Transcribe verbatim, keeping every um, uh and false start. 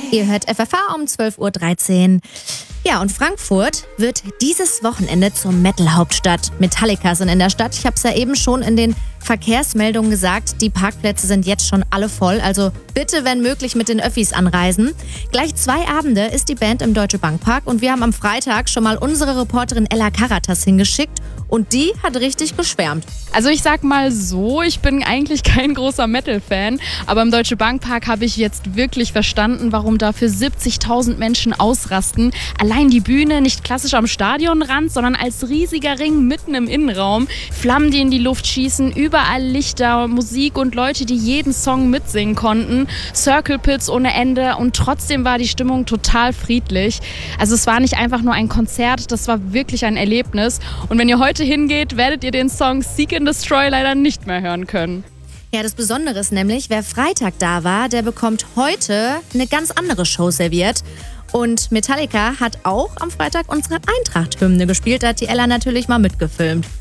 Ihr hört F F H um zwölf Uhr dreizehn. Ja, und Frankfurt wird dieses Wochenende zur Metal-Hauptstadt. Metallica sind in der Stadt. Ich habe es ja eben schon in den Verkehrsmeldungen gesagt. Die Parkplätze sind jetzt schon alle voll. Also bitte, wenn möglich, mit den Öffis anreisen. Gleich zwei Abende ist die Band im Deutsche Bank Park. Und wir haben am Freitag schon mal unsere Reporterin Ella Karatas hingeschickt. Und die hat richtig geschwärmt. Also ich sag mal so, ich bin eigentlich kein großer Metal-Fan, aber im Deutsche Bank Park habe ich jetzt wirklich verstanden, warum da für siebzigtausend Menschen ausrasten. Allein die Bühne, nicht klassisch am Stadionrand, sondern als riesiger Ring mitten im Innenraum. Flammen, die in die Luft schießen, überall Lichter, Musik und Leute, die jeden Song mitsingen konnten. Circle Pits ohne Ende und trotzdem war die Stimmung total friedlich. Also es war nicht einfach nur ein Konzert, das war wirklich ein Erlebnis. Und wenn ihr heute hingeht, werdet ihr den Song Seek and Destroy leider nicht mehr hören können. Ja, das Besondere ist nämlich, wer Freitag da war, der bekommt heute eine ganz andere Show serviert. Und Metallica hat auch am Freitag unsere Eintracht-Hymne gespielt, da hat die Ella natürlich mal mitgefilmt.